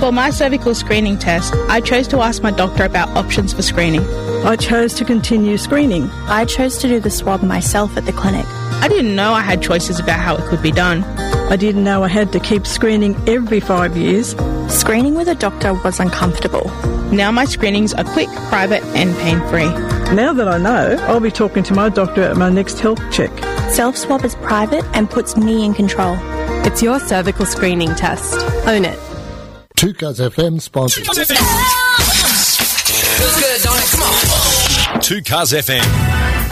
For my cervical screening test, I chose to ask my doctor about options for screening. I chose to continue screening. I chose to do the swab myself at the clinic. I didn't know I had choices about how it could be done. I didn't know I had to keep screening every 5 years. Screening with a doctor was uncomfortable. Now my screenings are quick, private and pain-free. Now that I know, I'll be talking to my doctor at my next health check. Self-swab is private and puts me in control. It's your cervical screening test. Own it. 2Cuz FM sponsors. Feels good, don't it? Come on. 2Cuz FM.